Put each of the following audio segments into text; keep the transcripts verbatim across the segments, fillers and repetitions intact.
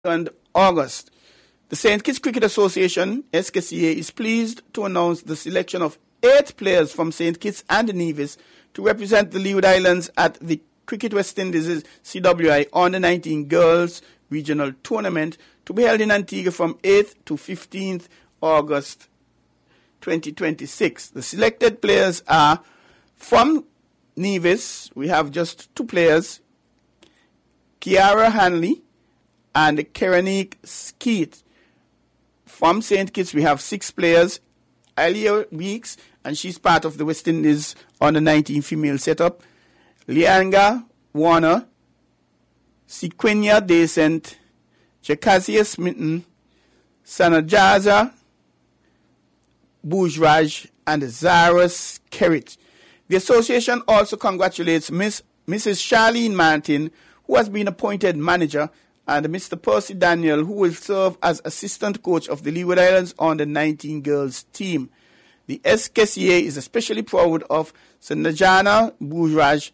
second of August. The Saint Kitts Cricket Association, S K C A, is pleased to announce the selection of eight players from Saint Kitts and Nevis to represent the Leeward Islands at the Cricket West Indies C W I Under nineteen Girls Regional Tournament to be held in Antigua from eighth to fifteenth of August twenty twenty-six. The selected players are from Nevis. We have just two players, Kiara Hanley and Keranique Skeet. From Saint Kitts, we have six players, Alia Weeks, and she's part of the West Indies Under nineteen female setup, Lianga Warner, Sequenia Decent, Jakasia Smitten, Sanajaza Bourgeois, and Zaras Kerrit. The association also congratulates Miss Missus Charlene Martin, who has been appointed manager, and Mister Percy Daniel, who will serve as assistant coach of the Leeward Islands Under nineteen girls team. The S K C A is especially proud of Sanajana Bourgeois.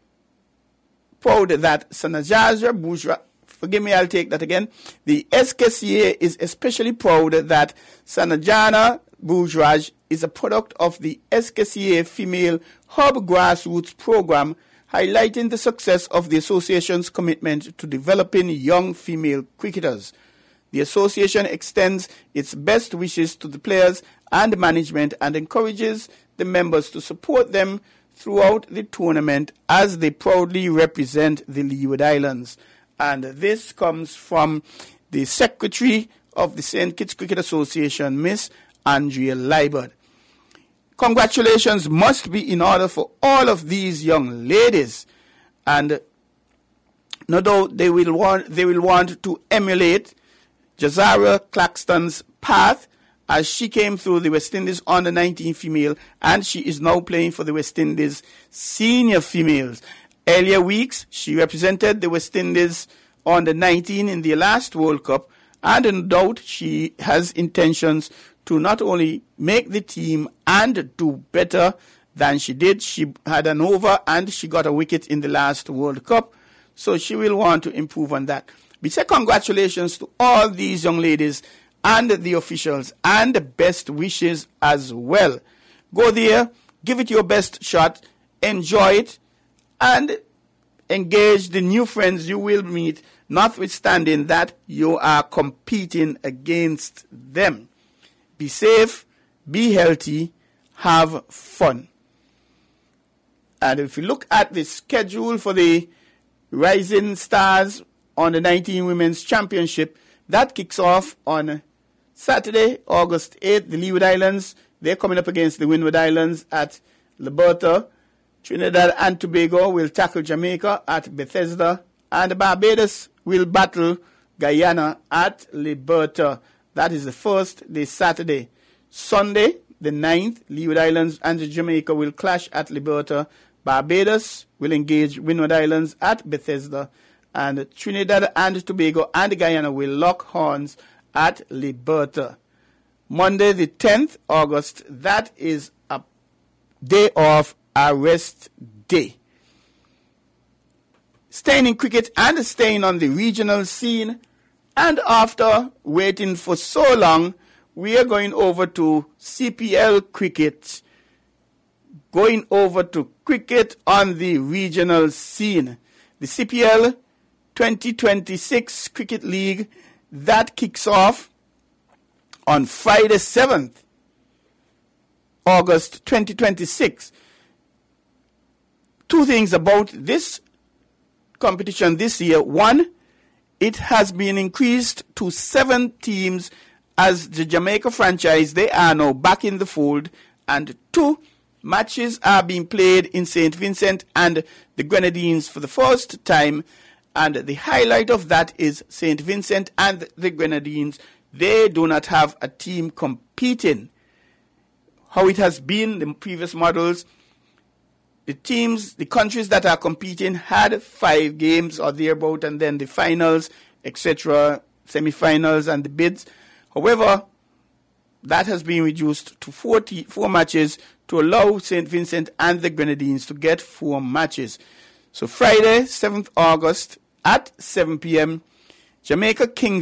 Proud that Sanajaja Bourgeois. Forgive me, I'll take that again. The S K C A is especially proud that Sanajana Bourgeois is a product of the S K C A Female Hub Grassroots Program, highlighting the success of the association's commitment to developing young female cricketers. The association extends its best wishes to the players and management and encourages the members to support them throughout the tournament as they proudly represent the Leeward Islands. And this comes from the Secretary of the Saint Kitts Cricket Association, Miss Andrea Liebert. Congratulations must be in order for all of these young ladies, and no doubt they will want they will want to emulate Jazara Claxton's path as she came through the West Indies Under nineteen female, and she is now playing for the West Indies senior females. Earlier weeks, she represented the West Indies Under nineteen in the last World Cup, and no doubt she has intentions to not only make the team and do better than she did. She had an over and she got a wicket in the last World Cup, so she will want to improve on that. We say congratulations to all these young ladies and the officials, and the best wishes as well. Go there, give it your best shot, enjoy it, and engage the new friends you will meet, notwithstanding that you are competing against them. Be safe, be healthy, have fun. And if you look at the schedule for the Rising Stars Under nineteen Women's Championship, that kicks off on Saturday, August eighth. The Leeward Islands, they're coming up against the Windward Islands at Liberta. Trinidad and Tobago will tackle Jamaica at Bethesda, and Barbados will battle Guyana at Liberta. That is the first, this Saturday. Sunday, the ninth, Leeward Islands and Jamaica will clash at Liberta. Barbados will engage Windward Islands at Bethesda, and Trinidad and Tobago and Guyana will lock horns at Liberta. Monday, the tenth of August, that is a day off, a rest day. Staying in cricket and staying on the regional scene, and after waiting for so long, we are going over to C P L cricket, going over to cricket on the regional scene. The C P L twenty twenty-six Cricket League, that kicks off on Friday, seventh of August twenty twenty-six. Two things about this competition this year. One, it has been increased to seven teams as the Jamaica franchise, they are now back in the fold. And two, matches are being played in Saint Vincent and the Grenadines for the first time. And the highlight of that is Saint Vincent and the Grenadines, they do not have a team competing. How it has been, the previous models, the teams, the countries that are competing had five games or thereabout, and then the finals, et cetera, semi-finals and the bids. However, that has been reduced to forty, four matches to allow Saint Vincent and the Grenadines to get four matches. So Friday, seventh of August at seven p.m., Jamaica Kings